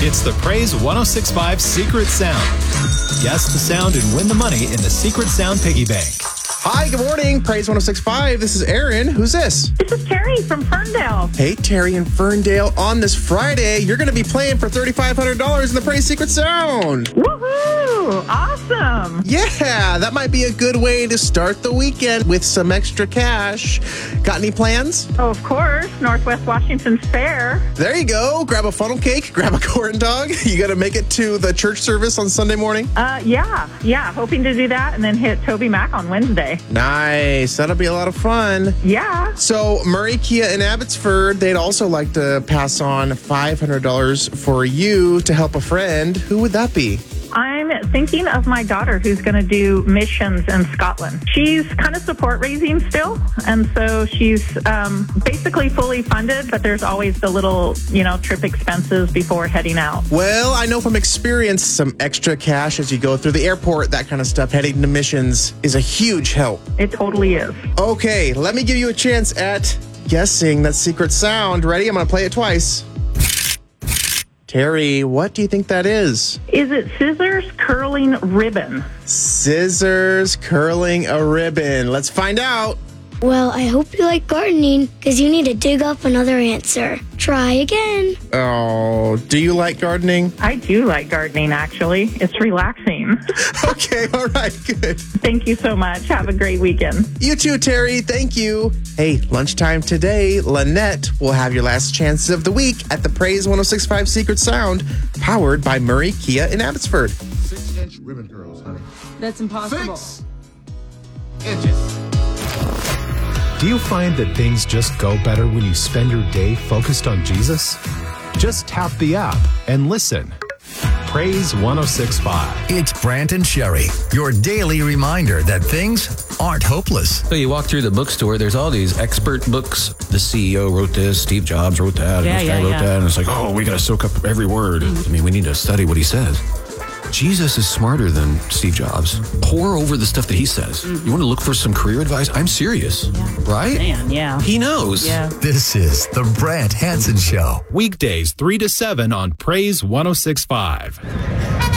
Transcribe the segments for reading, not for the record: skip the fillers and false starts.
It's the Praise 106.5 Secret Sound. Guess the sound and win the money in the Secret Sound Piggy Bank. Hi, good morning. Praise 106.5. This is Aaron. Who's this? This is Terry from Ferndale. Hey, Terry in Ferndale. On this Friday, you're going to be playing for $3,500 in the Praise Secret Sound. Woohoo! Awesome. Yeah, that might be a good way to start the weekend with some extra cash. Got any plans? Oh, of course. Northwest Washington's Fair. There you go. Grab a funnel cake, grab a corn dog. You got to make it to the church service on Sunday morning? Yeah. Hoping to do that and then hit Toby Mac on Wednesday. Nice. That'll be a lot of fun. Yeah. So Murray Kia in Abbotsford, they'd also like to pass on $500 for you to help a friend. Who would that be? I'm thinking of my daughter who's going to do missions in Scotland. She's kind of support raising still, and so she's basically fully funded, but there's always the little, trip expenses before heading out. Well, I know from experience some extra cash as you go through the airport, that kind of stuff, heading to missions is a huge help. It totally is. Okay, let me give you a chance at guessing that secret sound. Ready? I'm going to play it twice. Terry, what do you think that is? Is it scissors curling ribbon? Scissors curling a ribbon. Let's find out. Well, I hope you like gardening, because you need to dig up another answer. Try again. Oh, do you like gardening? I do like gardening, actually. It's relaxing. Okay, all right, good. Thank you so much. Have a great weekend. You too, Terry. Thank you. Hey, lunchtime today, Lynette will have your last chances of the week at the Praise 106.5 Secret Sound, powered by Murray Kia in Abbotsford. 6-inch ribbon curls, honey. That's impossible. 6 inches. Do you find that things just go better when you spend your day focused on Jesus? Just tap the app and listen. Praise 106.5. It's Brant and Sherry, your daily reminder that things aren't hopeless. So you walk through the bookstore, there's all these expert books. The CEO wrote this, Steve Jobs wrote that, and this guy wrote that, and it's like, oh, we got to soak up every word. I mean, we need to study what he says. Jesus is smarter than Steve Jobs. Pour over the stuff that he says. You want to look for some career advice? I'm serious. Right? Man, yeah. He knows. Yeah. This is the Brant Hansen Show. Weekdays 3 to 7 on Praise 106.5.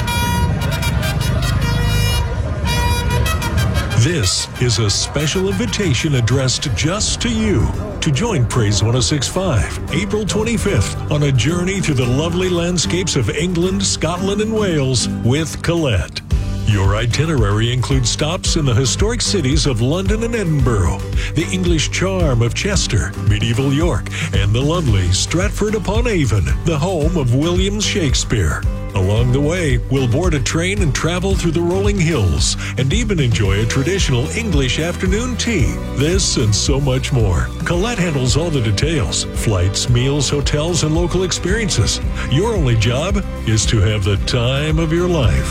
This is a special invitation addressed just to you to join Praise 106.5 April 25th on a journey to the lovely landscapes of England, Scotland, and Wales with Colette. Your itinerary includes stops in the historic cities of London and Edinburgh, the English charm of Chester, medieval York, and the lovely Stratford-upon-Avon, the home of William Shakespeare. Along the way, we'll board a train and travel through the rolling hills and even enjoy a traditional English afternoon tea. This and so much more. Colette handles all the details: flights, meals, hotels, and local experiences. Your only job is to have the time of your life.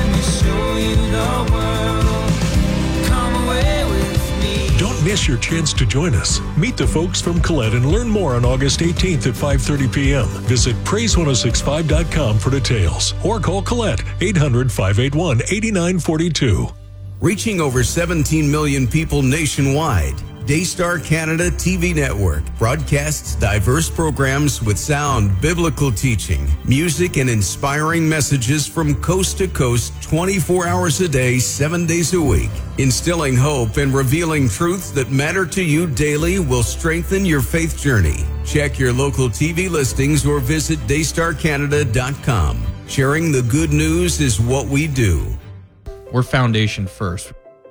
Don't miss your chance to join us. Meet the folks from Colette and learn more on August 18th at 5:30 p.m. Visit praise1065.com for details or call Colette 800-581-8942. Reaching over 17 million people nationwide, Daystar Canada TV Network broadcasts diverse programs with sound, biblical teaching, music, and inspiring messages from coast to coast 24 hours a day, 7 days a week. Instilling hope and revealing truths that matter to you daily will strengthen your faith journey. Check your local TV listings or visit daystarcanada.com. Sharing the good news is what we do. We're foundation first.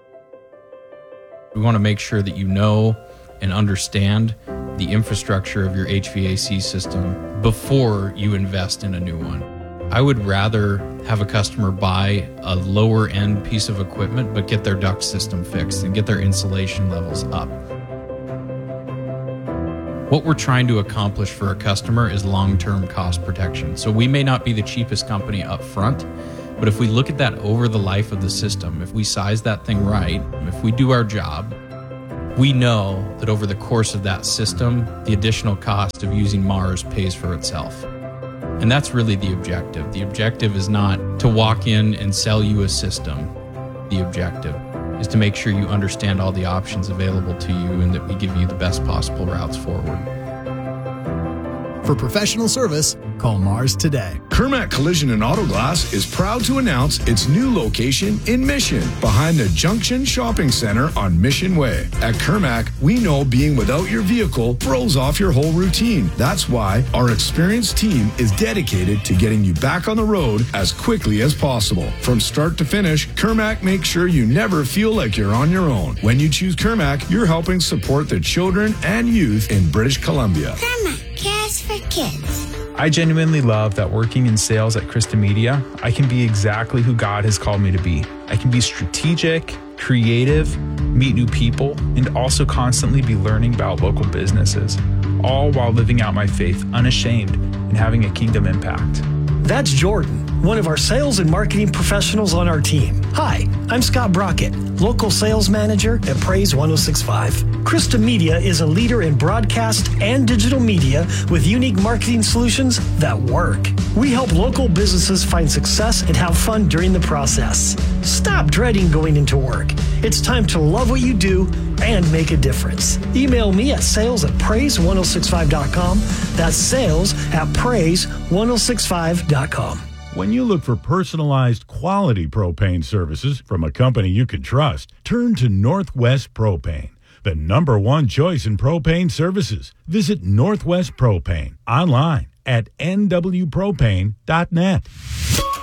We want to make sure that you know and understand the infrastructure of your HVAC system before you invest in a new one. I would rather have a customer buy a lower end piece of equipment but get their duct system fixed and get their insulation levels up. What we're trying to accomplish for a customer is long-term cost protection. So we may not be the cheapest company up front, but if we look at that over the life of the system, if we size that thing right, if we do our job, we know that over the course of that system, the additional cost of using Mars pays for itself. And that's really the objective. The objective is not to walk in and sell you a system. The objective is to make sure you understand all the options available to you and that we give you the best possible routes forward. For professional service, call Mars today. Kermac Collision and Auto Glass is proud to announce its new location in Mission, behind the Junction Shopping Center on Mission Way. At Kermac, we know being without your vehicle throws off your whole routine. That's why our experienced team is dedicated to getting you back on the road as quickly as possible. From start to finish, Kermac makes sure you never feel like you're on your own. When you choose Kermac, you're helping support the children and youth in British Columbia. Kermac cares for kids. I genuinely love that working in sales at Krista Media, I can be exactly who God has called me to be. I can be strategic, creative, meet new people, and also constantly be learning about local businesses, all while living out my faith unashamed and having a kingdom impact. That's Jordan, one of our sales and marketing professionals on our team. Hi, I'm Scott Brockett, local sales manager at Praise 106.5. Krista Media is a leader in broadcast and digital media with unique marketing solutions that work. We help local businesses find success and have fun during the process. Stop dreading going into work. It's time to love what you do and make a difference. Email me at sales@praise1065.com. That's sales@praise1065.com. When you look for personalized quality propane services from a company you can trust, turn to Northwest Propane, the #1 choice in propane services. Visit Northwest Propane online at nwpropane.net.